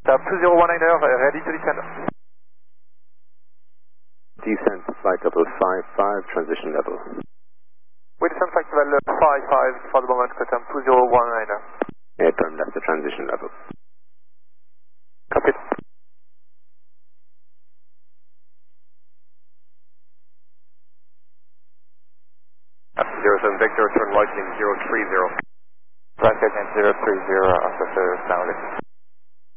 Tab 2019er, ready to descend. Descent flight level 55, transition level. We descend flight level 55 for the moment, Qatar 2019er. Airtime, that's the transition level. Copy. 07 Victor, turn right in 030. Right again 030, officer Saudi.